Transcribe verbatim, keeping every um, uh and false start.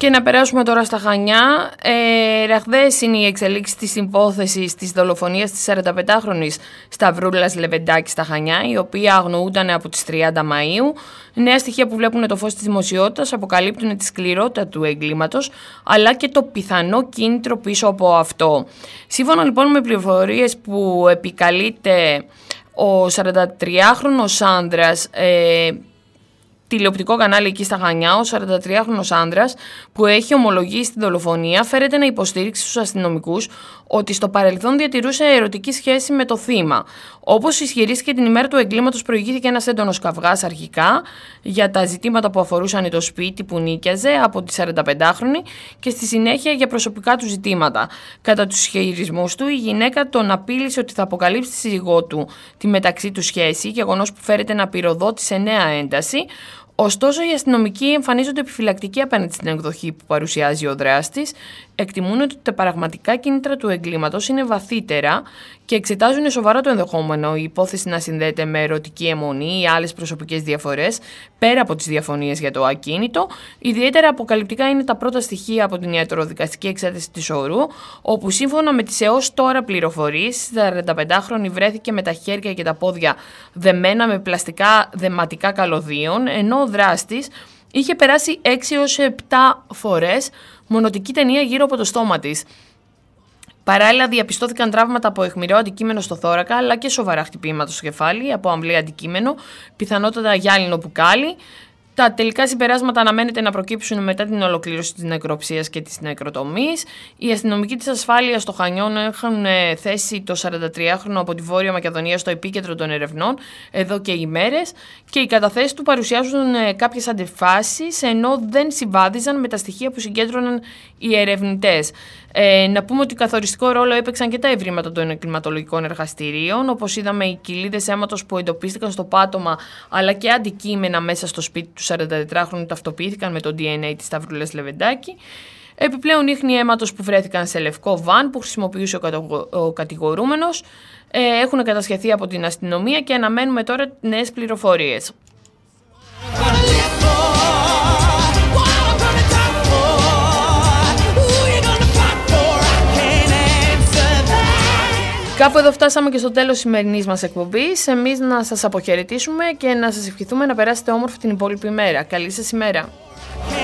Και να περάσουμε τώρα στα Χανιά. Ε, ραγδαίες είναι οι εξελίξεις της υπόθεσης της δολοφονίας της σαρανταπεντάχρονης Σταυρούλας Λεβεντάκη στα Χανιά, η οποία αγνοούταν από τις τριάντα Μαΐου. Νέα στοιχεία που βλέπουν το φως της δημοσιότητας αποκαλύπτουν τη σκληρότητα του εγκλήματος, αλλά και το πιθανό κίνητρο πίσω από αυτό. Σύμφωνα λοιπόν με πληροφορίες που επικαλείται ο σαραντατριάχρονος άνδρας, ε, τηλεοπτικό κανάλι εκεί στα Χανιά, ο σαραντατριάχρονος άνδρας που έχει ομολογήσει τη δολοφονία φέρεται να υποστήριξει στους αστυνομικούς ότι στο παρελθόν διατηρούσε ερωτική σχέση με το θύμα. Όπως ισχυρίστηκε την ημέρα του εγκλήματος, προηγήθηκε ένας έντονος καυγάς αρχικά για τα ζητήματα που αφορούσαν το σπίτι που νίκιαζε από τη σαρανταπεντάχρονη και στη συνέχεια για προσωπικά του ζητήματα. Κατά τους ισχυρισμούς του, η γυναίκα τον απείλησε ότι θα αποκαλύψει τη σύζυγό του τη μεταξύ του σχέση, γεγονός που φέρεται να πυροδότησε νέα ένταση. Ωστόσο, οι αστυνομικοί εμφανίζονται επιφυλακτικοί απέναντι στην εκδοχή που παρουσιάζει ο δράστης, εκτιμούν ότι τα πραγματικά κίνητρα του εγκλήματος είναι βαθύτερα και εξετάζουν σοβαρά το ενδεχόμενο η υπόθεση να συνδέεται με ερωτική αιμονή ή άλλες προσωπικές διαφορές, πέρα από τις διαφωνίες για το ακίνητο. Ιδιαίτερα αποκαλυπτικά είναι τα πρώτα στοιχεία από την ιατροδικαστική εξέταση της ορού, όπου σύμφωνα με τις έως τώρα πληροφορίες, η σαρανταπεντάχρονη βρέθηκε με τα χέρια και τα πόδια δεμένα με πλαστικά δεματικά καλωδίων, ενώ ο δράστης είχε περάσει έξι έως επτά φορές μονοτική ταινία γύρω από το στόμα της. Παράλληλα, διαπιστώθηκαν τραύματα από αιχμηρό αντικείμενο στο θώρακα, αλλά και σοβαρά χτυπήματα στο κεφάλι από αμβλή αντικείμενο, πιθανότατα γυάλινο μπουκάλι. Τα τελικά συμπεράσματα αναμένεται να προκύψουν μετά την ολοκλήρωση της νεκροψίας και της νεκροτομής. Οι αστυνομικοί της ασφάλειας των Χανιών έχουν θέσει το σαραντατριάχρονο από τη Βόρεια Μακεδονία στο επίκεντρο των ερευνών εδώ και ημέρες και οι καταθέσεις του παρουσιάζουν κάποιες αντιφάσεις, ενώ δεν συμβάδιζαν με τα στοιχεία που συγκέντρωναν οι ερευνητές. Ε, να πούμε ότι καθοριστικό ρόλο έπαιξαν και τα ευρήματα των εγκληματολογικών εργαστηρίων, όπως είδαμε οι κοιλίδες αίματος που εντοπίστηκαν στο πάτωμα, αλλά και αντικείμενα μέσα στο σπίτι του σαραντατετράχρονου ταυτοποιήθηκαν με το ντι εν έι της Σταυρούλας Λεβεντάκη. Επιπλέον ίχνη αίματος που βρέθηκαν σε λευκό βαν που χρησιμοποιούσε ο, κατηγο... ο κατηγορούμενος ε, έχουν κατασχεθεί από την αστυνομία και αναμένουμε τώρα νέες πληροφορίες. Κάπου εδώ φτάσαμε και στο τέλος της σημερινής μας εκπομπής. Εμείς να σας αποχαιρετήσουμε και να σας ευχηθούμε να περάσετε όμορφη την υπόλοιπη ημέρα. Καλή σας ημέρα.